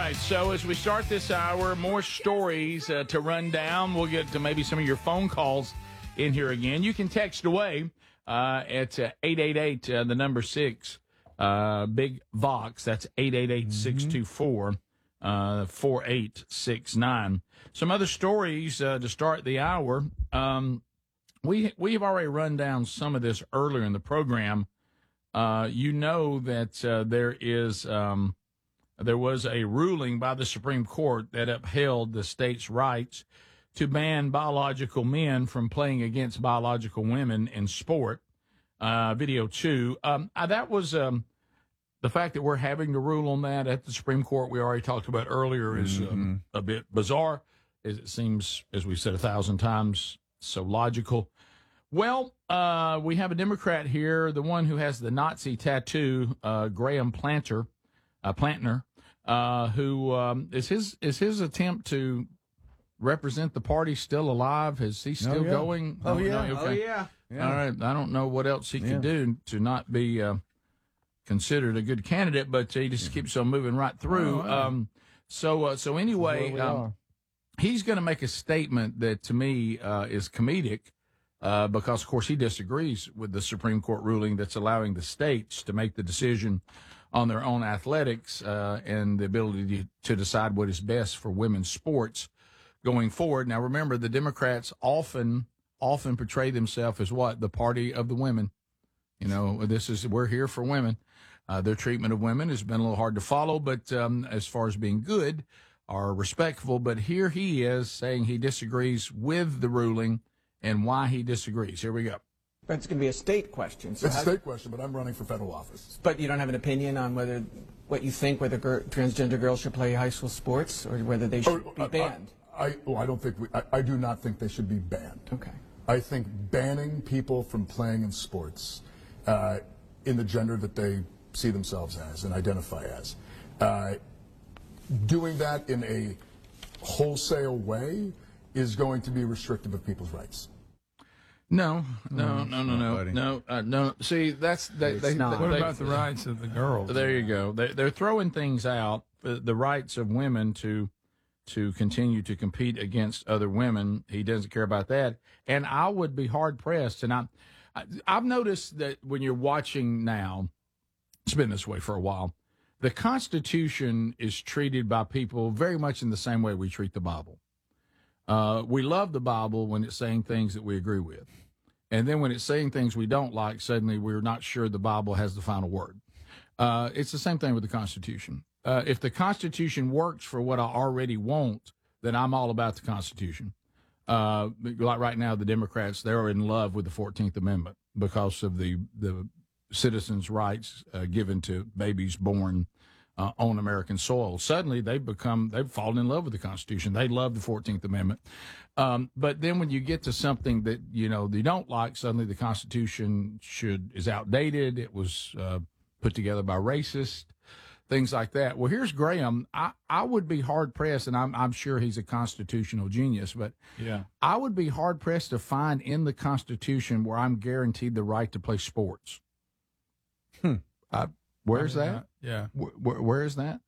right, so as we start this hour, more stories to run down. We'll get to maybe some of your phone calls in here again. You can text away at 888, the number 6, Big Vox. That's 888-624-4869. Some other stories to start the hour. We've already run down some of this earlier in the program. You know that there was a ruling by the Supreme Court that upheld the state's rights to ban biological men from playing against biological women in sport. Video 2. That was the fact that we're having to rule on that at the Supreme Court. We already talked about earlier is a bit bizarre, as it seems, as we said 1,000 times, so logical. Well, we have a Democrat here, the one who has the Nazi tattoo, Graham Plantner, who is his attempt to represent the party still alive? Is he still going? Oh, yeah. No, okay. Yeah. All right. I don't know what else he can do to not be considered a good candidate, but he just keeps on moving right through. So anyway, he's going to make a statement that to me is comedic. Because, of course, he disagrees with the Supreme Court ruling that's allowing the states to make the decision on their own athletics and the ability to decide what is best for women's sports going forward. Now, remember, the Democrats often portray themselves as what? The party of the women. You know, we're here for women. Their treatment of women has been a little hard to follow, but as far as being good or respectful. But here he is saying he disagrees with the ruling and why he disagrees. Here we go. But it's going to be a state question. So it's a state question, but I'm running for federal office. But you don't have an opinion on what you think whether transgender girls should play high school sports or whether they should be banned? I do not think they should be banned. Okay. I think banning people from playing in sports in the gender that they see themselves as and identify as, doing that in a wholesale way is going to be restrictive of people's rights. No. See, that's what about the rights of the girls? There you go. They're throwing things out. The rights of women to continue to compete against other women. He doesn't care about that. And I would be hard pressed. And I've noticed that when you're watching now, it's been this way for a while. The Constitution is treated by people very much in the same way we treat the Bible. We love the Bible when it's saying things that we agree with. And then when it's saying things we don't like, suddenly we're not sure the Bible has the final word. It's the same thing with the Constitution. If the Constitution works for what I already want, then I'm all about the Constitution. Like right now, the Democrats, they're in love with the 14th Amendment because of the citizens' rights given to babies born on American soil. Suddenly they've fallen in love with the Constitution. They love the 14th Amendment. But then when you get to something that, you know, they don't like, suddenly the Constitution is outdated. It was put together by racists, things like that. Well, here's Graham. I would be hard pressed, and I'm sure he's a constitutional genius, but yeah, I would be hard pressed to find in the Constitution where I'm guaranteed the right to play sports. Where's that? Yeah. Where is that?